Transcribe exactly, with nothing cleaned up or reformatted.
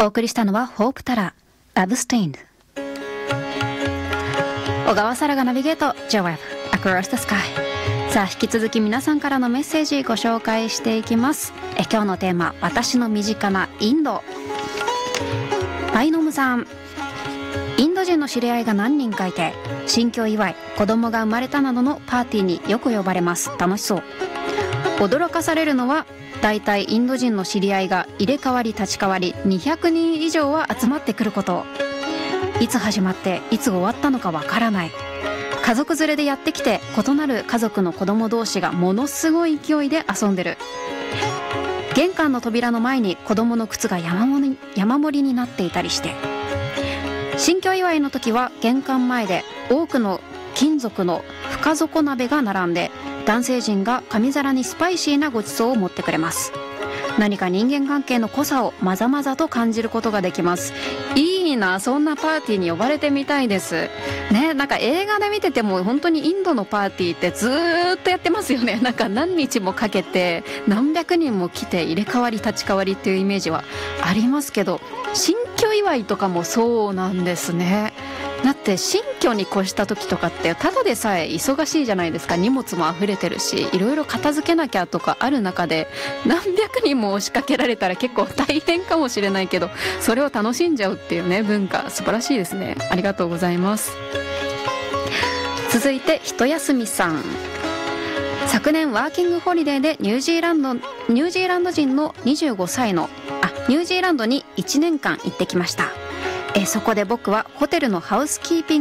お送りしたのはホープタラー、ラブステインド。小川沙羅がナビゲート ジェイウェブ Across the Sky。 さあ引き続き皆さんからのメッセージご紹介していきます。え今日のテーマ、私の身近なインド。パイノムさん、インド人の知り合いが何人かいて、新居祝い、子供が生まれたなどのパーティーによく呼ばれます。楽しそう。驚かされるのは、だいたいインド人の知り合いが入れ替わり立ち替わりにひゃくにん以上は集まってくること。いつ始まっていつ終わったのかわからない。家族連れでやってきて、異なる家族の子供同士がものすごい勢いで遊んでる。玄関の扉の前に子供の靴が山盛り、山盛りになっていたりして、新居祝いの時は玄関前で多くの金属の深底鍋が並んで、男性陣が紙皿にスパイシーなごちそうを持ってくれます。何か人間関係の濃さをまざまざと感じることができます。いいな、そんなパーティーに呼ばれてみたいですね。なんか映画で見てても本当にインドのパーティーってずーっとやってますよね。なんか何日もかけて何百人も来て入れ替わり立ち替わりっていうイメージはありますけど、新居祝いとかもそうなんですね。だって新居に越した時とかってただでさえ忙しいじゃないですか。荷物も溢れてるし、いろいろ片付けなきゃとかある中で、何百人も押しかけられたら結構大変かもしれないけど、それを楽しんじゃうっていうね、文化素晴らしいですね。ありがとうございます。続いてひとやすみさん、昨年ワーキングホリデーでニュージーランドニュージーランド人のにじゅうごさいのあニュージーランドにいちねんかん行ってきました。えそこで僕はホテルのハウスキーピング